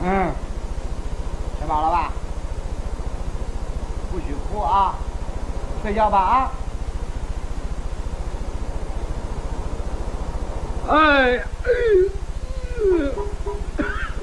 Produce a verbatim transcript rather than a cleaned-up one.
嗯，吃饱了吧？不许哭啊！睡觉吧啊！ 哎。